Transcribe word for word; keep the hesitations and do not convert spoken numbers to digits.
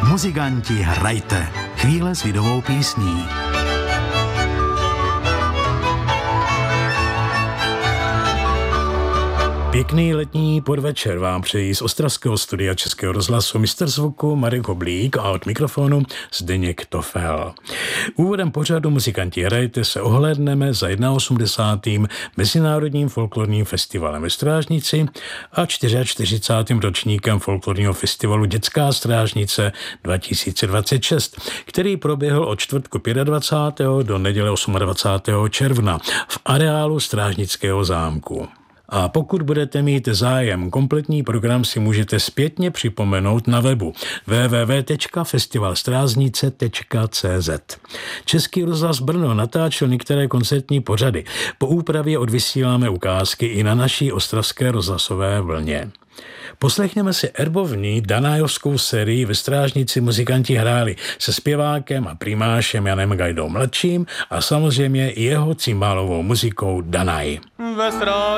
Muzikanti, hrajte. Chvíle s lidovou písní. Pěkný letní podvečer vám přejí z ostravského studia Českého rozhlasu mistr zvuku Marek Hoblík a od mikrofonu Zdeněk Tofel. Úvodem pořadu Muzikanti, hrajte se ohlédneme za osmdesátým Mezinárodním folklorním festivalem ve Strážnici a čtyřicátým čtvrtým ročníkem folklorního festivalu Dětská strážnice dva tisíce dvacet šest, který proběhl od čtvrtku dvacátého pátého do neděle dvacátého osmého června v areálu Strážnického zámku. A pokud budete mít zájem, kompletní program si můžete zpětně připomenout na webu w w w tečka festival strážnice tečka c z. Český rozhlas Brno natáčel některé koncertní pořady. Po úpravě odvysíláme ukázky i na naší ostravské rozhlasové vlně. Poslechněme si erbovní danajovskou sérii Ve Strážnici muzikanti hráli se zpěvákem a primášem Janem Gajdou mladším a samozřejmě jeho cimbálovou muzikou Danaj. Ve